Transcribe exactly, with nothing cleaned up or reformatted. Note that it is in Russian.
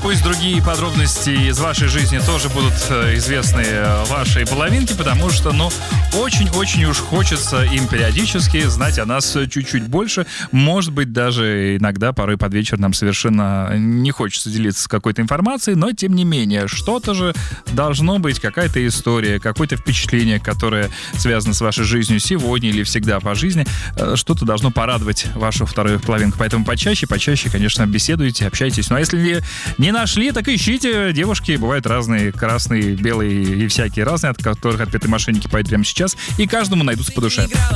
пусть другие подробности из вашей жизни тоже будут известны вашей половинке, потому что, ну, очень-очень уж хочется им периодически знать о нас чуть-чуть больше. Может быть, даже иногда, порой под вечер нам совершенно не хочется делиться с какой-то информацией, но, тем не менее, что-то же должно быть, какая-то история, какое-то впечатление, которое связано с вашей жизнью сегодня или всегда по жизни, что-то должно порадовать вашу вторую половинку. Поэтому почаще, почаще, конечно, беседуйте, общайтесь. Ну, а если не нашли, так ищите. Девушки бывают разные, красные, белые и всякие разные, от которых отпетые мошенники поют прямо сейчас, и каждому найдутся по душе.